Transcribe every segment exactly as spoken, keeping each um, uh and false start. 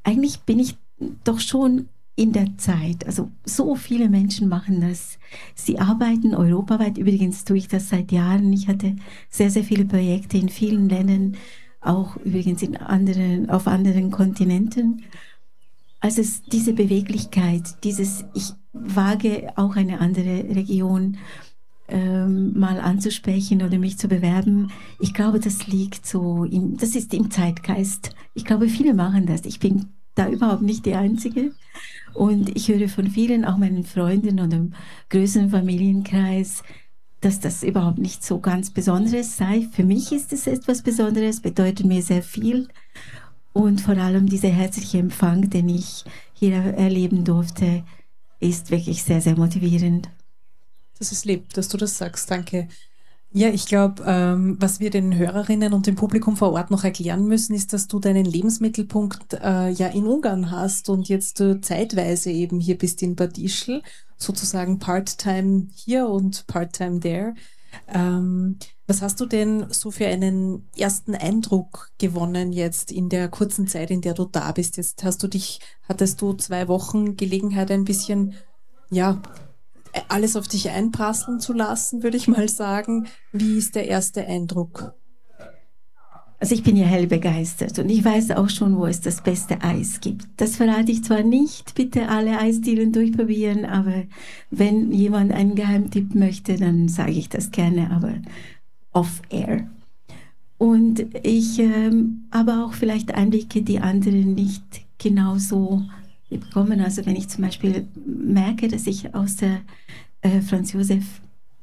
eigentlich bin ich doch schon in der Zeit. Also so viele Menschen machen das. Sie arbeiten europaweit. Übrigens tue ich das seit Jahren. Ich hatte sehr, sehr viele Projekte in vielen Ländern, auch übrigens in anderen, auf anderen Kontinenten. Also es, diese Beweglichkeit, dieses, ich wage auch eine andere Region ähm, mal anzusprechen oder mich zu bewerben. Ich glaube, das liegt so im, das ist im Zeitgeist. Ich glaube, viele machen das. Ich bin da überhaupt nicht die Einzige. Und ich höre von vielen, auch meinen Freunden und im größeren Familienkreis, dass das überhaupt nicht so ganz Besonderes sei. Für mich ist es etwas Besonderes, bedeutet mir sehr viel. Und vor allem dieser herzliche Empfang, den ich hier erleben durfte, ist wirklich sehr, sehr motivierend. Das ist lieb, dass du das sagst. Danke. Ja, ich glaube, ähm, was wir den Hörerinnen und dem Publikum vor Ort noch erklären müssen, ist, dass du deinen Lebensmittelpunkt äh, ja in Ungarn hast und jetzt äh, zeitweise eben hier bist in Bad Ischl, sozusagen Part-Time hier und Part-Time there. Ähm, was hast du denn so für einen ersten Eindruck gewonnen jetzt in der kurzen Zeit, in der du da bist? Jetzt hast du dich, hattest du zwei Wochen Gelegenheit, ein bisschen, ja, alles auf dich einprasseln zu lassen, würde ich mal sagen. Wie ist der erste Eindruck? Also ich bin ja hell begeistert und ich weiß auch schon, wo es das beste Eis gibt. Das verrate ich zwar nicht, bitte alle Eisdielen durchprobieren, aber wenn jemand einen Geheimtipp möchte, dann sage ich das gerne, aber off-air. Und ich ähm, habe auch vielleicht Einblicke, die andere nicht genauso bekommen. Also wenn ich zum Beispiel merke, dass ich aus der äh, Franz Josef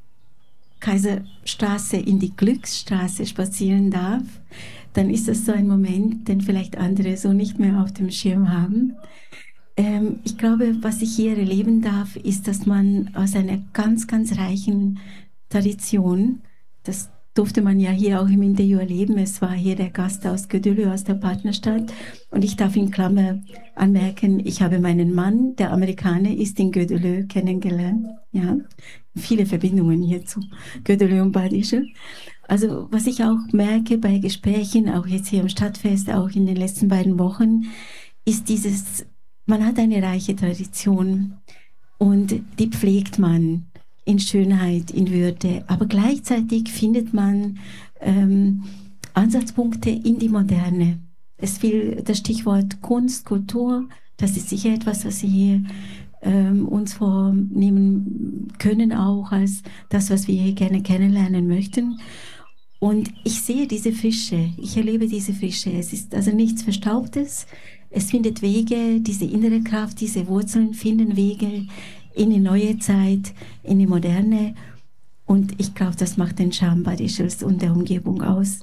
Kaiserstraße in die Glücksstraße spazieren darf, dann ist das so ein Moment, den vielleicht andere so nicht mehr auf dem Schirm haben. Ähm, ich glaube, was ich hier erleben darf, ist, dass man aus einer ganz, ganz reichen Tradition, das durfte man ja hier auch im Interview erleben, es war hier der Gast aus Gödelö, aus der Partnerstadt, und ich darf in Klammer anmerken, ich habe meinen Mann, der Amerikaner ist, in Gödelö kennengelernt, ja, viele Verbindungen hier zu Gödelö und Bad Ischl. Also was ich auch merke bei Gesprächen, auch jetzt hier im Stadtfest, auch in den letzten beiden Wochen, ist dieses, man hat eine reiche Tradition und die pflegt man in Schönheit, in Würde, aber gleichzeitig findet man ähm, Ansatzpunkte in die Moderne. Es fiel das Stichwort Kunst, Kultur, das ist sicher etwas, was Sie hier ähm, uns vornehmen können, auch als das, was wir hier gerne kennenlernen möchten. Und ich sehe diese Frische, ich erlebe diese Frische. Es ist also nichts Verstaubtes, es findet Wege, diese innere Kraft, diese Wurzeln finden Wege in die neue Zeit, in die Moderne. Und ich glaube, das macht den Charme Bad Ischls und der Umgebung aus.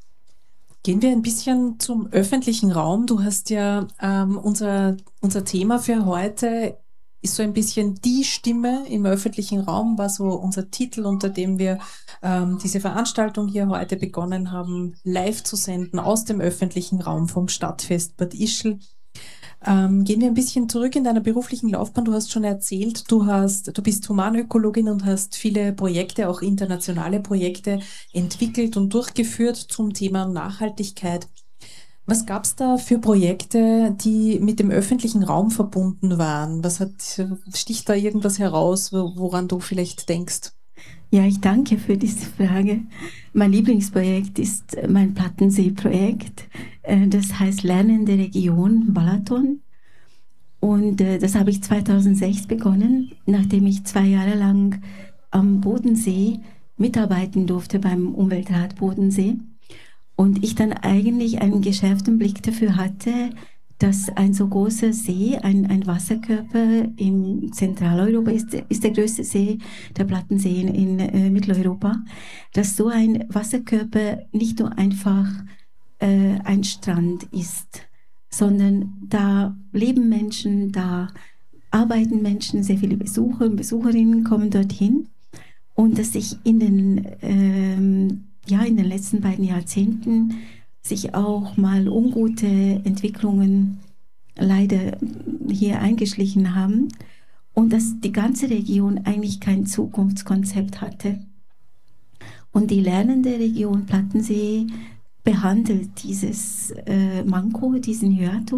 Gehen wir ein bisschen zum öffentlichen Raum. Du hast ja ähm, unser, unser Thema für heute ist so ein bisschen die Stimme im öffentlichen Raum, war so unser Titel, unter dem wir ähm, diese Veranstaltung hier heute begonnen haben, live zu senden aus dem öffentlichen Raum vom Stadtfest Bad Ischl. Ähm, gehen wir ein bisschen zurück in deiner beruflichen Laufbahn. Du hast schon erzählt, du hast, du bist Humanökologin und hast viele Projekte, auch internationale Projekte entwickelt und durchgeführt zum Thema Nachhaltigkeit. Was gab es da für Projekte, die mit dem öffentlichen Raum verbunden waren? Was hat, sticht da irgendwas heraus, woran du vielleicht denkst? Ja, ich danke für diese Frage. Mein Lieblingsprojekt ist mein Plattensee-Projekt. Das heißt Lernende Region Balaton. Und das habe ich zweitausendsechs begonnen, nachdem ich zwei Jahre lang am Bodensee mitarbeiten durfte beim Umweltrat Bodensee. Und ich dann eigentlich einen geschärften Blick dafür hatte, dass ein so großer See, ein, ein Wasserkörper in Zentraleuropa ist, ist der größte See, der Plattensee in, in äh, Mitteleuropa, dass so ein Wasserkörper nicht nur einfach äh, ein Strand ist, sondern da leben Menschen, da arbeiten Menschen, sehr viele Besucher und Besucherinnen kommen dorthin, und dass sich in den ähm, ja, in den letzten beiden Jahrzehnten sich auch mal ungute Entwicklungen leider hier eingeschlichen haben und dass die ganze Region eigentlich kein Zukunftskonzept hatte. Und die lernende Region Plattensee behandelt dieses äh, Manko, diesen Hiatus